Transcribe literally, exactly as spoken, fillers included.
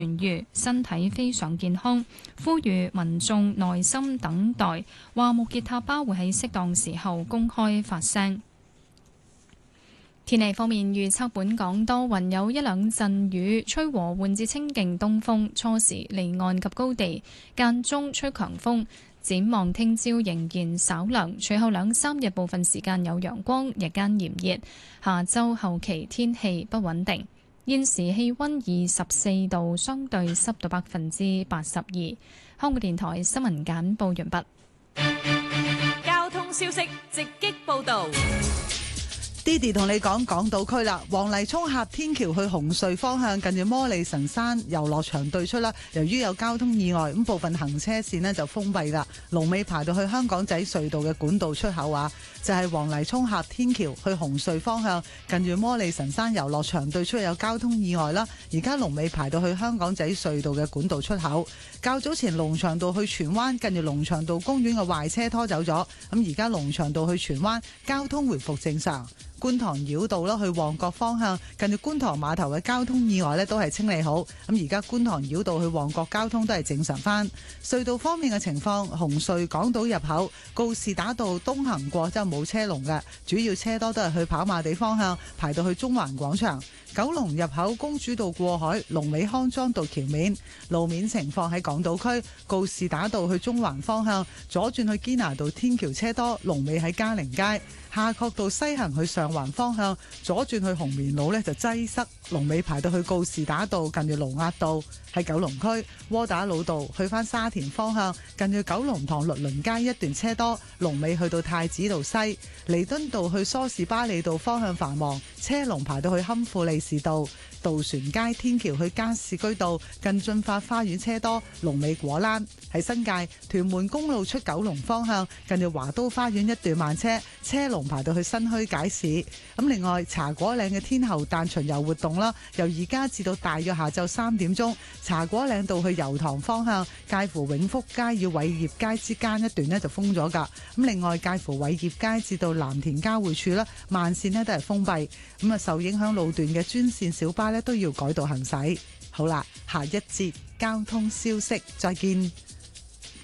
痊癒，身體非常健康，呼籲民眾耐心等待，話穆傑塔巴會喺適當時候公開發聲。天氣方面預測，本港多雲，有一兩陣雨，吹和緩至清勁東風，初時離岸及高地間中吹強風。展望聽朝仍然稍涼，隨後兩三日部分時間有陽光，日間炎熱。下週後期天氣不穩定。現時氣溫二十四度，相對濕度百分之八十二。香港電台新聞簡報完畢。 交通消息直擊報道。 Didi 同你講港島區啦，黃泥涌峽天橋去紅隧方向，近住摩利神山遊樂場對出啦。由於有交通意外，咁部分行車線呢就封閉啦。龍尾排到去香港仔隧道嘅管道出口啊，就係黃泥涌峽天橋去紅隧方向，近住摩利神山遊樂場對出有交通意外啦。而家龍尾排到去香港仔隧道嘅管道出口。較早前龍翔道去荃灣，近住龍翔道公園嘅壞車拖走咗，咁而家龍翔道去荃灣交通回復正常。觀塘繞道啦，去旺角方向，近住觀塘碼頭嘅交通意外咧都係清理好。咁而家觀塘繞道去旺角交通都係正常翻。隧道方面嘅情況，紅隧港島入口告士打道東行過之後冇車龍嘅，主要車多都係去跑馬地方向，排到去中環廣場。九龍入口公主道過海，龍尾康莊道橋面。路面情況喺港島區告士打道去中環方向，左轉去堅拿道天橋車多，龍尾喺嘉寧街。夏慤道西行去上環方向，左轉去紅棉路呢就擠塞，龍尾排到去告士打道近住盧押道。喺九龍區窩打老道去返沙田方向，近住九龍塘律倫街一段車多，龍尾去到太子道西。彌敦道去梳士巴利道方向繁忙，車龍排到去堪富利士道。渡船街天橋去加士居道近駿發花園車多，龍尾果欄。喺新界屯門公路出九龍方向，近住華都花園一段慢車，車龍排到去新墟街市。咁另外茶果嶺嘅天后誕巡遊活動啦，由而家至到大約下晝三點鐘，茶果嶺道去油塘方向，介乎永福街與偉業街之間一段呢就封咗噶。咁另外介乎偉業街至到藍田交匯處啦，慢線呢都係封閉。咁啊，受影響路段嘅專線小巴呢都要改道行駛。好啦，下一節交通消息，再見。